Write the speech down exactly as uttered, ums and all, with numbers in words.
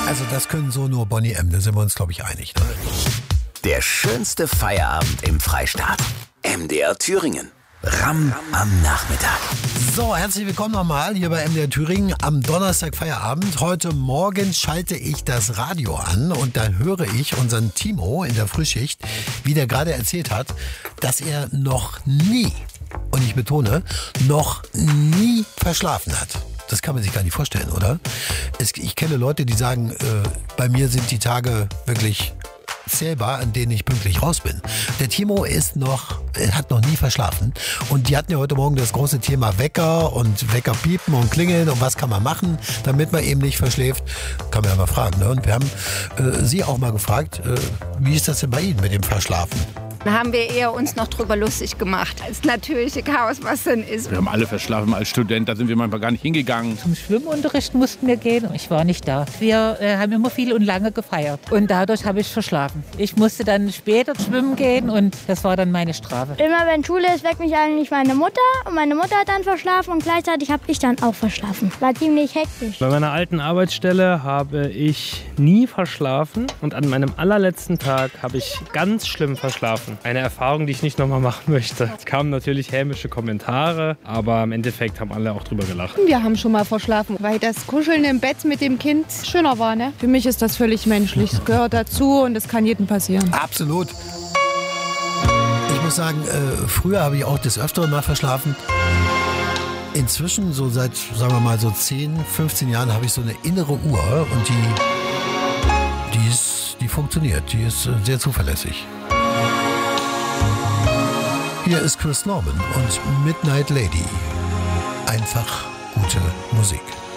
Also das können so nur Boney M., da sind wir uns, glaube ich, einig. Ne? Der schönste Feierabend im Freistaat. M D R Thüringen. Ramm am Nachmittag. So, herzlich willkommen nochmal hier bei M D R Thüringen am Donnerstag Feierabend. Heute Morgen schalte ich das Radio an und dann höre ich unseren Timo in der Frühschicht, wie der gerade erzählt hat, dass er noch nie, und ich betone, noch nie verschlafen hat. Das kann man sich gar nicht vorstellen, oder? Es, ich kenne Leute, die sagen, äh, bei mir sind die Tage wirklich zählbar, an denen ich pünktlich raus bin. Der Timo ist noch, hat noch nie verschlafen. Und die hatten ja heute Morgen das große Thema Wecker und Wecker piepen und klingeln und was kann man machen, damit man eben nicht verschläft. Kann man ja mal fragen. Ne? Und wir haben äh, sie auch mal gefragt, äh, wie ist das denn bei Ihnen mit dem Verschlafen? Da haben wir eher uns noch drüber lustig gemacht. Das natürliche Chaos, was dann ist. Wir haben alle verschlafen als Student, da sind wir manchmal gar nicht hingegangen. Zum Schwimmunterricht mussten wir gehen, ich war nicht da. Wir äh, haben immer viel und lange gefeiert und dadurch habe ich verschlafen. Ich musste dann später schwimmen gehen und das war dann meine Strafe. Immer wenn Schule ist, weckt mich eigentlich meine Mutter und meine Mutter hat dann verschlafen und gleichzeitig habe ich dann auch verschlafen. War ziemlich hektisch. Bei meiner alten Arbeitsstelle habe ich nie verschlafen und an meinem allerletzten Tag habe ich ganz schlimm verschlafen. Eine Erfahrung, die ich nicht nochmal machen möchte. Es kamen natürlich hämische Kommentare, aber im Endeffekt haben alle auch drüber gelacht. Wir haben schon mal verschlafen, weil das Kuscheln im Bett mit dem Kind schöner war. Ne? Für mich ist das völlig menschlich. Es gehört dazu und es kann jedem passieren. Absolut. Ich muss sagen, äh, früher habe ich auch des Öfteren mal verschlafen. Inzwischen, so seit, sagen wir mal, so zehn, fünfzehn Jahren, habe ich so eine innere Uhr und die, die, ist, die funktioniert. Die ist äh, sehr zuverlässig. Hier ist Chris Norman und Midnight Lady. Einfach gute Musik.